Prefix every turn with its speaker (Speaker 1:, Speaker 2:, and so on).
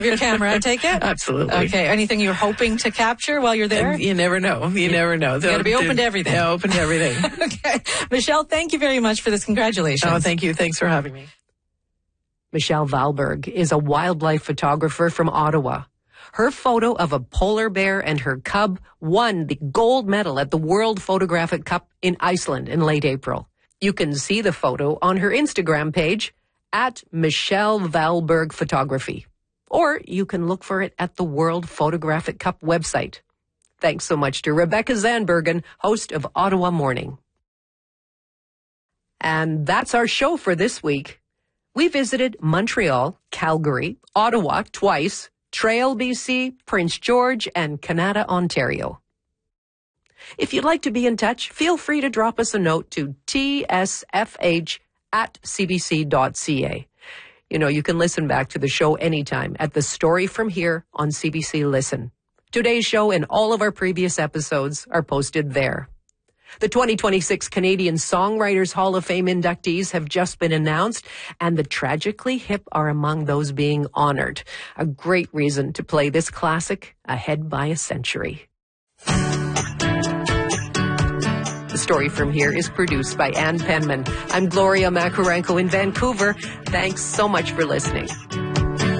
Speaker 1: Your camera, I take it?
Speaker 2: Absolutely.
Speaker 1: Okay. Anything you're hoping to capture while you're there?
Speaker 2: You never know. You never know.
Speaker 1: You got to be open to everything.
Speaker 2: Yeah, open to everything.
Speaker 1: Okay. Michelle, thank you very much for this. Congratulations.
Speaker 2: Oh, thank you. Thanks for having me.
Speaker 3: Michelle Valberg is a wildlife photographer from Ottawa. Her photo of a polar bear and her cub won the gold medal at the World Photographic Cup in Iceland in late April. You can see the photo on her Instagram page at Michelle Valberg Photography. Or you can look for it at the World Photographic Cup website. Thanks so much to Rebecca Zandbergen, host of Ottawa Morning. And that's our show for this week. We visited Montreal, Calgary, Ottawa twice, Trail, BC, Prince George, and Canada, Ontario. If you'd like to be in touch, feel free to drop us a note to tsfh@cbc.ca. You know, you can listen back to the show anytime at The Story From Here on CBC Listen. Today's show and all of our previous episodes are posted there. The 2026 Canadian Songwriters Hall of Fame inductees have just been announced, and the Tragically Hip are among those being honored. A great reason to play this classic ahead by a century. The Story From Here is produced by Ann Penman. I'm Gloria Macarenko in Vancouver. Thanks so much for listening.